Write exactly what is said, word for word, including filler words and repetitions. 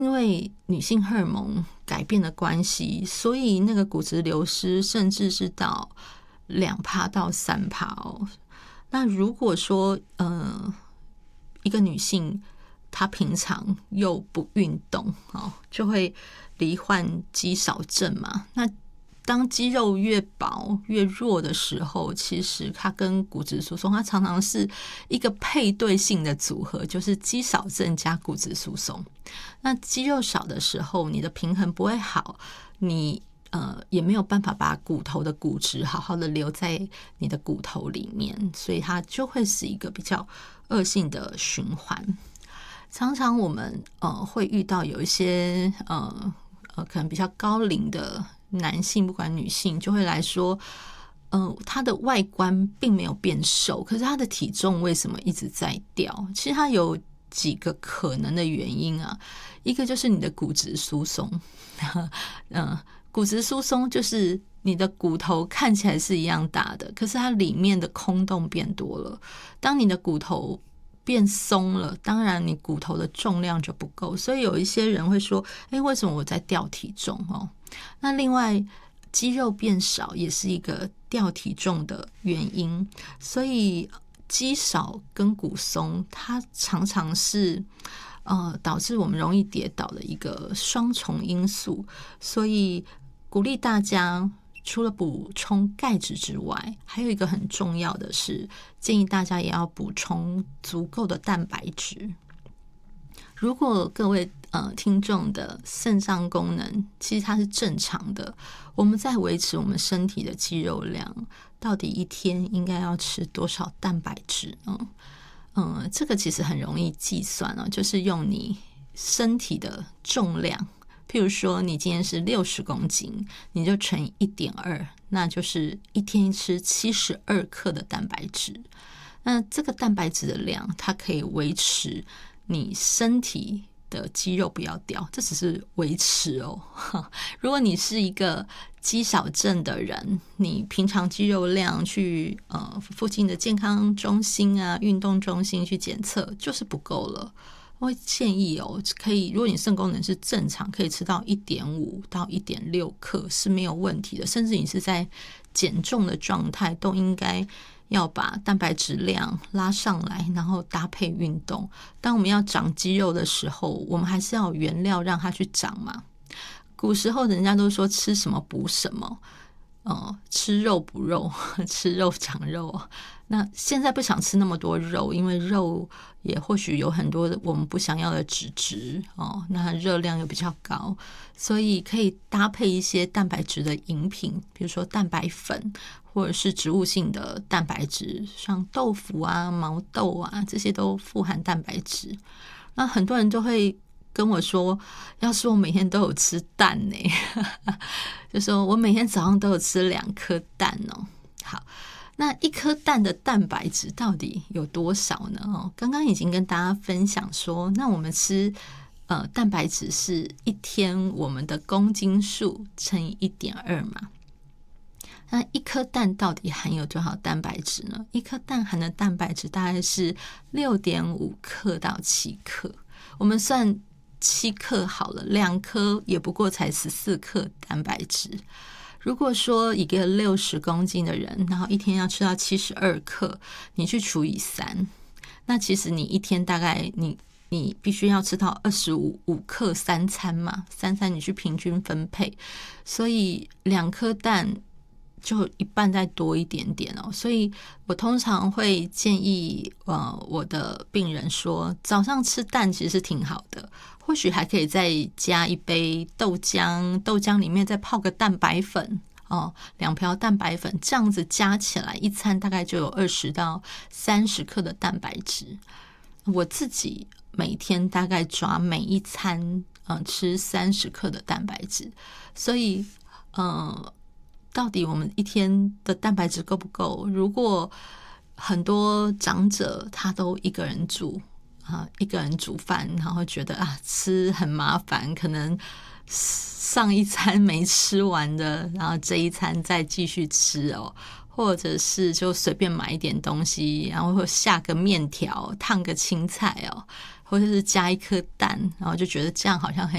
因为女性荷尔蒙改变的关系，所以那个骨质流失甚至是到两趴到三趴哦。那如果说呃一个女性她平常又不运动哦，就会罹患肌少症嘛。那当肌肉越薄越弱的时候，其实它跟骨质疏松它常常是一个配对性的组合，就是肌少症加骨质疏松。那肌肉少的时候，你的平衡不会好，你呃也没有办法把骨头的骨质好好的留在你的骨头里面，所以它就会是一个比较恶性的循环。常常我们呃会遇到有一些呃呃可能比较高龄的男性，不管女性，就会来说，呃，他的外观并没有变瘦，可是他的体重为什么一直在掉？其实他有几个可能的原因啊，一个就是你的骨质疏松，嗯，骨质疏松就是你的骨头看起来是一样大的，可是它里面的空洞变多了。当你的骨头变松了，当然你骨头的重量就不够，所以有一些人会说，诶，为什么我在掉体重哦？那另外肌肉变少也是一个掉体重的原因，所以肌少跟骨松它常常是呃导致我们容易跌倒的一个双重因素。所以鼓励大家除了补充钙质之外，还有一个很重要的是建议大家也要补充足够的蛋白质。如果各位呃听众的肾脏功能其实它是正常的，我们在维持我们身体的肌肉量，到底一天应该要吃多少蛋白质呢？嗯，这个其实很容易计算啊，就是用你身体的重量，譬如说你今天是六十公斤，你就乘以 一点二， 那就是一天吃七十二克的蛋白质。那这个蛋白质的量它可以维持你身体的肌肉不要掉，这只是维持哦。如果你是一个肌少症的人，你平常肌肉量去呃附近的健康中心啊、运动中心去检测就是不够了。我会建议哦，可以，如果你肾功能是正常，可以吃到 一点五 到 一点六 克是没有问题的，甚至你是在减重的状态都应该要把蛋白质量拉上来，然后搭配运动。当我们要长肌肉的时候，我们还是要有原料让它去长嘛。古时候人家都说吃什么补什么，呃，吃肉补肉，吃肉长肉。那现在不想吃那么多肉，因为肉也或许有很多我们不想要的脂质哦，那热量又比较高，所以可以搭配一些蛋白质的饮品，比如说蛋白粉，或者是植物性的蛋白质，像豆腐啊、毛豆啊，这些都富含蛋白质。那很多人都会跟我说，要是我每天都有吃蛋呢，就说我每天早上都有吃两颗蛋哦。好，那一颗蛋的蛋白质到底有多少呢？哦，刚刚已经跟大家分享说，那我们吃呃蛋白质是一天我们的公斤数乘以 一点二 嘛。那一颗蛋到底含有多少蛋白质呢？一颗蛋含的蛋白质大概是 六点五 克到七克。我们算七克好了，两颗也不过才十四克蛋白质。如果说一个六十公斤的人，然后一天要吃到七十二克，你去除以三，那其实你一天大概你你必须要吃到二十五克三餐嘛，三餐你去平均分配，所以两颗蛋就一半再多一点点哦。所以我通常会建议呃我的病人说，早上吃蛋其实是挺好的，或许还可以再加一杯豆浆，豆浆里面再泡个蛋白粉哦，两瓢蛋白粉，这样子加起来一餐大概就有二十到三十克的蛋白质。我自己每天大概抓每一餐呃吃三十克的蛋白质，所以呃到底我们一天的蛋白质够不够？如果很多长者他都一个人住啊，一个人煮饭，然后觉得啊吃很麻烦，可能上一餐没吃完的，然后这一餐再继续吃哦，或者是就随便买一点东西，然后下个面条，烫个青菜哦，或者是加一颗蛋，然后就觉得这样好像很